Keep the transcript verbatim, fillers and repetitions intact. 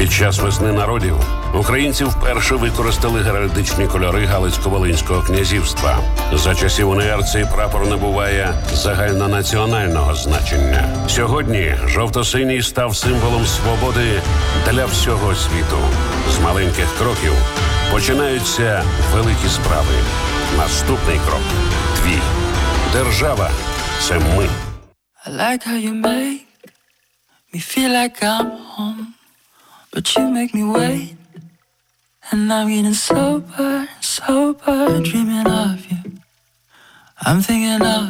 Під час весни народів українці вперше використали геральдичні кольори Галицько-Волинського князівства. За часів УНР цей прапор набуває загальнонаціонального значення. Сьогодні жовто-синій став символом свободи для всього світу. З маленьких кроків починаються великі справи. Наступний крок – твій. Держава – це ми. I like how you make me feel like I'm home, but you make me wait, and I'm getting sober, sober, dreaming of you. I'm thinking of